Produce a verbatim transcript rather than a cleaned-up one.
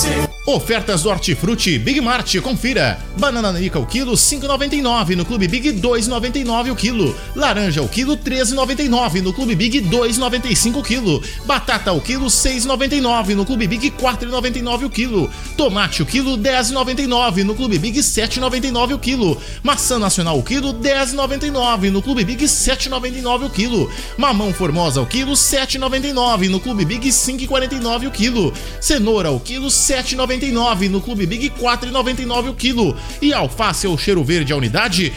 Ofertas do Hortifruti Big Mart, confira. Banana nanica o quilo cinco e noventa e nove, no Clube Big dois e noventa e nove o quilo. Laranja o quilo treze e noventa e nove, no Clube Big dois e noventa e cinco o quilo. Batata o quilo seis e noventa e nove, no Clube Big quatro e noventa e nove o quilo. Tomate o quilo dez e noventa e nove, no Clube Big sete e noventa e nove o quilo. Maçã nacional o quilo dez e noventa e nove, no Clube Big sete e noventa e nove o quilo. Mamão formosa o quilo sete e noventa e nove, no Clube Big cinco e quarenta e nove o quilo. Cenoura o quilo sete e noventa e nove, no Clube Big quatro e noventa e nove o quilo. E alface ou cheiro verde a unidade